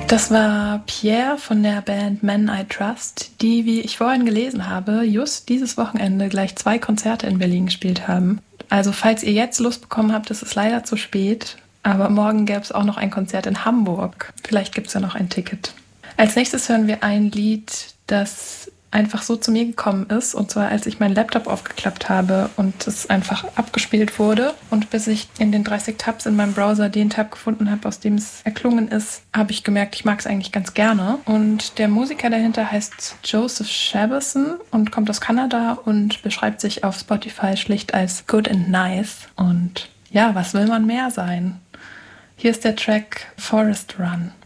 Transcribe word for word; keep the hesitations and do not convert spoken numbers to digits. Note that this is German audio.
Das war Pierre von der Band Men I Trust, die, wie ich vorhin gelesen habe, just dieses Wochenende gleich zwei Konzerte in Berlin gespielt haben. Also falls ihr jetzt Lust bekommen habt, ist es leider zu spät, aber morgen gäbe es auch noch ein Konzert in Hamburg. Vielleicht gibt es ja noch ein Ticket. Als nächstes hören wir ein Lied, das einfach so zu mir gekommen ist, und zwar als ich meinen Laptop aufgeklappt habe und es einfach abgespielt wurde, und bis ich in den dreißig Tabs in meinem Browser den Tab gefunden habe, aus dem es erklungen ist, habe ich gemerkt, ich mag es eigentlich ganz gerne. Und der Musiker dahinter heißt Joseph Shabason und kommt aus Kanada und beschreibt sich auf Spotify schlicht als good and nice. Und ja, was will man mehr sein? Hier ist der Track Forest Run.